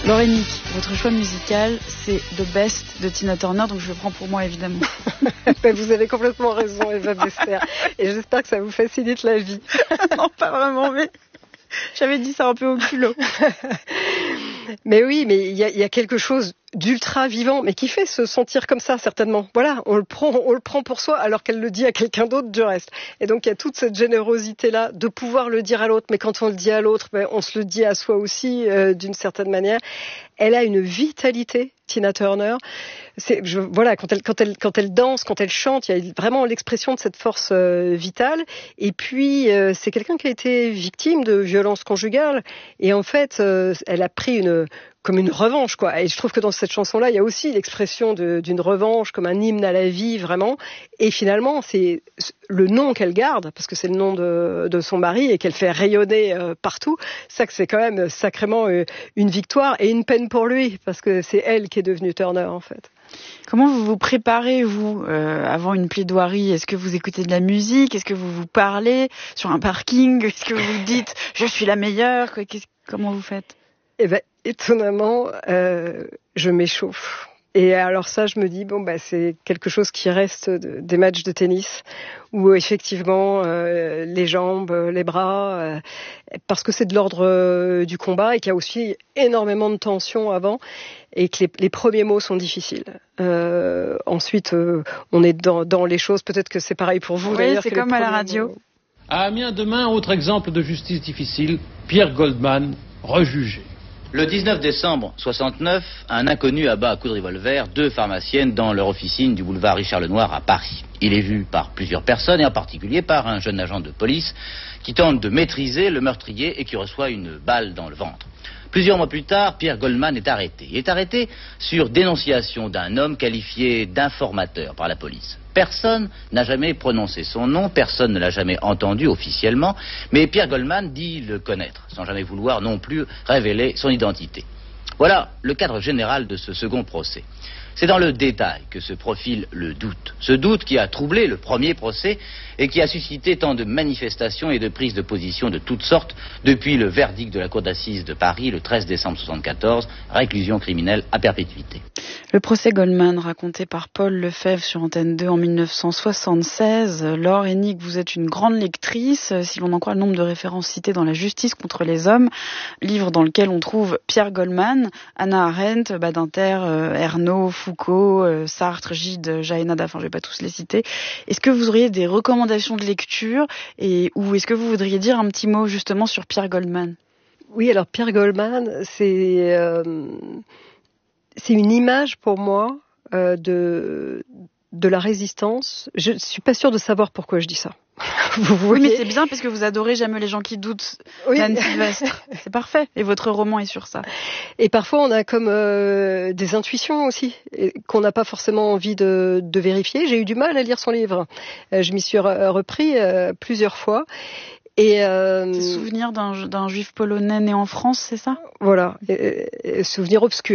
Laure-Enic, votre choix musical, c'est The Best de Tina Turner, donc je le prends pour moi évidemment. Vous avez complètement raison, Eva Bester, et j'espère que ça vous facilite la vie. Non, pas vraiment, mais j'avais dit ça un peu au culot. Mais oui, mais il y a quelque chose d'ultra vivant, mais qui fait se sentir comme ça, certainement. Voilà, on le prend pour soi, alors qu'elle le dit à quelqu'un d'autre du reste. Et donc, il y a toute cette générosité-là de pouvoir le dire à l'autre, mais quand on le dit à l'autre, on se le dit à soi aussi, d'une certaine manière. Elle a une vitalité, Tina Turner. Voilà, quand elle danse, quand elle chante, il y a vraiment l'expression de cette force vitale. Et puis, c'est quelqu'un qui a été victime de violences conjugales. Et en fait, elle a pris comme une revanche, quoi. Et je trouve que dans cette chanson-là, il y a aussi l'expression d'une revanche, comme un hymne à la vie, vraiment. Et finalement, c'est le nom qu'elle garde, parce que c'est le nom de son mari et qu'elle fait rayonner partout. Ça, que c'est quand même sacrément une victoire et une peine pour lui, parce que c'est elle qui est devenue Turner, en fait. Comment vous vous préparez, vous, avant une plaidoirie? Est-ce que vous écoutez de la musique? Est-ce que vous vous parlez sur un parking? Est-ce que vous dites « je suis la meilleure » Comment vous faites? Eh ben, étonnamment, je m'échauffe. Et alors ça, je me dis, c'est quelque chose qui reste des matchs de tennis, où effectivement, les jambes, les bras, parce que c'est de l'ordre du combat et qu'il y a aussi énormément de tension avant, et que les premiers mots sont difficiles. Ensuite, on est dans les choses, peut-être que c'est pareil pour vous. Oui, c'est comme à la radio. À Amiens demain, autre exemple de justice difficile, Pierre Goldman, rejugé. Le 19 décembre 69, un inconnu abat à coups de revolver 2 pharmaciennes dans leur officine du boulevard Richard Lenoir à Paris. Il est vu par plusieurs personnes et en particulier par un jeune agent de police qui tente de maîtriser le meurtrier et qui reçoit une balle dans le ventre. Plusieurs mois plus tard, Pierre Goldman est arrêté. Il est arrêté sur dénonciation d'un homme qualifié d'informateur par la police. Personne n'a jamais prononcé son nom, personne ne l'a jamais entendu officiellement, mais Pierre Goldman dit le connaître, sans jamais vouloir non plus révéler son identité. Voilà le cadre général de ce second procès. C'est dans le détail que se profile le doute. Ce doute qui a troublé le premier procès et qui a suscité tant de manifestations et de prises de position de toutes sortes depuis le verdict de la Cour d'assises de Paris le 13 décembre 1974, réclusion criminelle à perpétuité. Le procès Goldman, raconté par Paul Lefebvre sur Antenne 2 en 1976. Laure-Enic, vous êtes une grande lectrice, si l'on en croit le nombre de références citées dans La justice contre les hommes, livre dans lequel on trouve Pierre Goldman, Hannah Arendt, Badinter, Ernaud, Foucault, Sartre, Gide, Jaénada, je ne vais pas tous les citer. Est-ce que vous auriez des recommandations de lecture ou est-ce que vous voudriez dire un petit mot justement sur Pierre Goldman? Oui, alors Pierre Goldman, c'est une image pour moi de la résistance. Je ne suis pas sûre de savoir pourquoi je dis ça. Oui, mais c'est bien parce que vous adorez J'aime les gens qui doutent, oui. d'Anne Sylvestre. C'est parfait. Et votre roman est sur ça. Et parfois, on a comme des intuitions aussi, qu'on n'a pas forcément envie de vérifier. J'ai eu du mal à lire son livre. Je m'y suis repris plusieurs fois. Et c'est Souvenir d'un juif polonais né en France, c'est ça? Voilà, souvenir obscur.